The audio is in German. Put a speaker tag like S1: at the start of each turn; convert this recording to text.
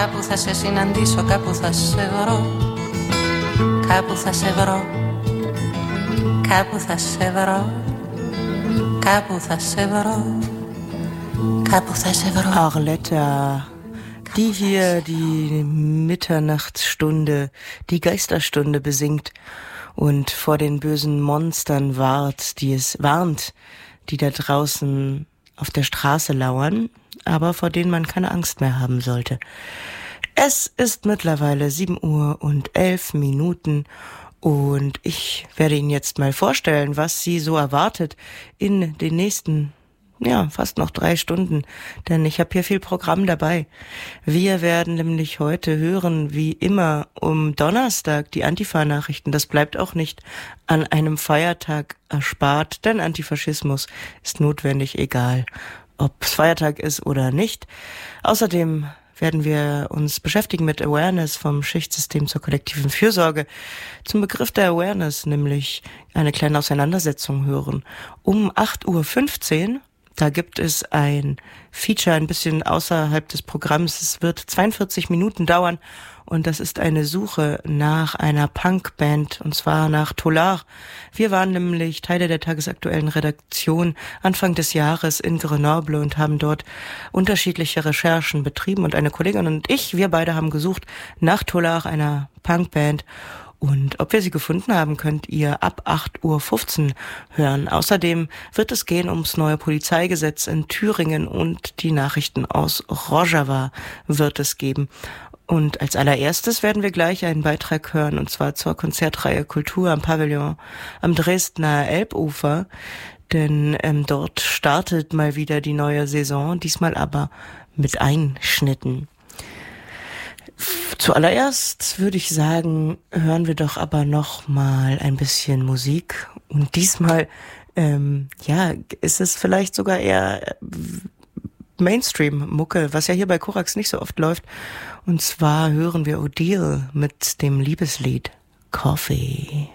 S1: Κάπου θα σε συναντήσω, κάπου θα σε βρω. Κάπου θα σε βρω. Κάπου θα σε βρω. Κάπου θα σε βρω. Κάπου θα σε βρω.
S2: Arletta, die hier die Mitternachtsstunde, die Geisterstunde besingt und vor den bösen Monstern warnt, die da draußen auf der Straße lauern, aber vor denen man keine Angst mehr haben sollte. Es ist mittlerweile 7:11 und ich werde Ihnen jetzt mal vorstellen, was Sie so erwartet in den nächsten, fast noch 3 Stunden, denn ich habe hier viel Programm dabei. Wir werden nämlich heute hören, wie immer um Donnerstag, die Antifa-Nachrichten. Das bleibt auch nicht an einem Feiertag erspart, denn Antifaschismus ist notwendig, egal ob es Feiertag ist oder nicht. Außerdem werden wir uns beschäftigen mit Awareness vom Schichtsystem zur kollektiven Fürsorge. Zum Begriff der Awareness nämlich eine kleine Auseinandersetzung hören. Um 8:15 Uhr, da gibt es ein Feature ein bisschen außerhalb des Programms. Es wird 42 Minuten dauern und das ist eine Suche nach einer Punkband, und zwar nach Tolar. Wir waren nämlich Teile der tagesaktuellen Redaktion Anfang des Jahres in Grenoble und haben dort unterschiedliche Recherchen betrieben, und eine Kollegin und ich, wir beide haben gesucht nach Tolar, einer Punkband. Und ob wir sie gefunden haben, könnt ihr ab 8:15 Uhr hören. Außerdem wird es gehen ums neue Polizeigesetz in Thüringen und die Nachrichten aus Rojava wird es geben. Und als allererstes werden wir gleich einen Beitrag hören, und zwar zur Konzertreihe Kultur am Pavillon am Dresdner Elbufer. Denn dort startet mal wieder die neue Saison, diesmal aber mit Einschnitten. Zuallererst würde ich sagen, hören wir doch aber noch mal ein bisschen Musik. Und diesmal, ist es vielleicht sogar eher Mainstream-Mucke, was ja hier bei Korax nicht so oft läuft. Und zwar hören wir Odile mit dem Liebeslied Coffee.